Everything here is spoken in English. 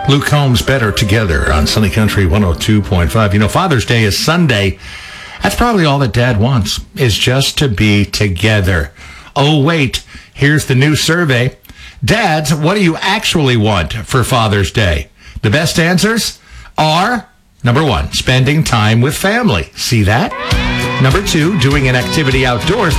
Luke Combs, Better Together on Sunny Country 102.5. You know, Father's Day is Sunday. That's probably all that Dad wants, is just to be together. Oh, wait, here's the new survey. Dads, what do you actually want for Father's Day? The best answers are, number 1, spending time with family. See that? Number 2, doing an activity outdoors.